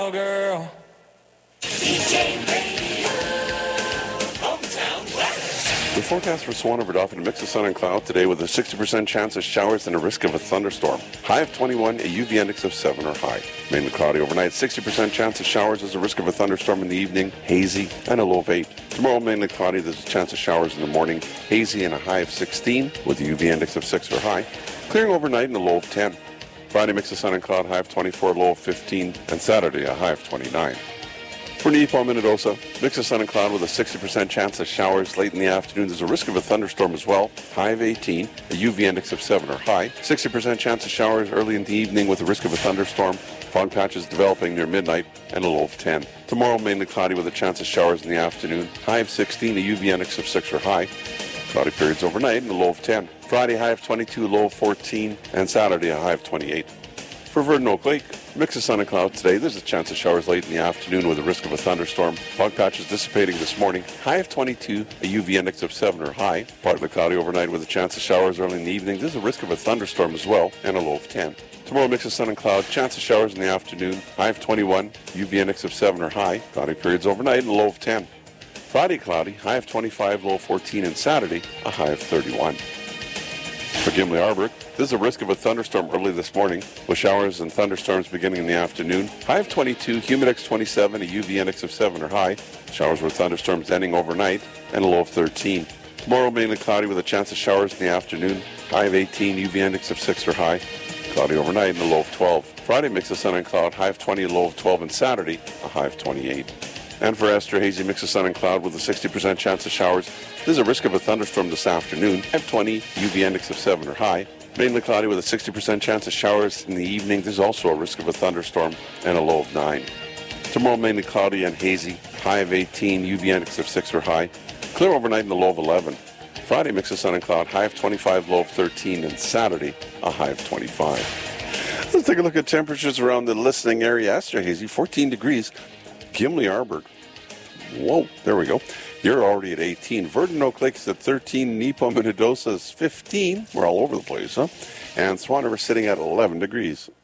Girl. The forecast for Swan over Dauphin, a mix of sun and cloud today with a 60% chance of showers and a risk of a thunderstorm. High of 21, a UV index of 7 or high. Mainly cloudy overnight, 60% chance of showers, there's a risk of a thunderstorm in the evening, hazy, and a low of 8. Tomorrow mainly cloudy, there's a chance of showers in the morning, hazy and a high of 16 with a UV index of 6 or high. Clearing overnight and a low of 10. Friday, mix of sun and cloud, high of 24, low of 15, and Saturday, a high of 29. For Niipon, Minnedosa, mix of sun and cloud with a 60% chance of showers late in the afternoon. There's a risk of a thunderstorm as well, high of 18, a UV index of 7 or high. 60% chance of showers early in the evening with a risk of a thunderstorm. Fog patches developing near midnight, and a low of 10. Tomorrow, mainly cloudy with a chance of showers in the afternoon, high of 16, a UV index of 6 or high. Cloudy periods overnight and a low of 10. Friday, high of 22, low of 14, and Saturday, a high of 28. For Verdun Oak Lake, mix of sun and cloud today. There's a chance of showers late in the afternoon with a risk of a thunderstorm. Fog patches dissipating this morning. High of 22, a UV index of 7 or high. Partly cloudy overnight with a chance of showers early in the evening. There's a risk of a thunderstorm as well, and a low of 10. Tomorrow, mix of sun and cloud. Chance of showers in the afternoon. High of 21, UV index of 7 or high. Cloudy periods overnight and a low of 10. Friday, cloudy. High of 25, low of 14, and Saturday, a high of 31. For Gimli Arbor, there's a risk of a thunderstorm early this morning, with showers and thunderstorms beginning in the afternoon. High of 22, humidex 27, a UV index of 7 or high. Showers with thunderstorms ending overnight, and a low of 13. Tomorrow, mainly cloudy with a chance of showers in the afternoon. High of 18, UV index of 6 or high. Cloudy overnight, and a low of 12. Friday, mix of sun and cloud. High of 20, low of 12, and Saturday, a high of 28. And for Esther, hazy mix of sun and cloud with a 60% chance of showers. There's a risk of a thunderstorm this afternoon. High of 20, UV index of 7 or high. Mainly cloudy with a 60% chance of showers in the evening. There's also a risk of a thunderstorm and a low of 9. Tomorrow, mainly cloudy and hazy. High of 18, UV index of 6 or high. Clear overnight and a low of 11. Friday, mix of sun and cloud. High of 25, low of 13. And Saturday, a high of 25. Let's take a look at temperatures around the listening area. Esther, hazy, 14 degrees. Gimli Arbor. Whoa, there we go. You're already at 18. Verdun Oak Lake's at 13. Niipon, Minnedosa is 15. We're all over the place, huh? And Swan River sitting at 11 degrees.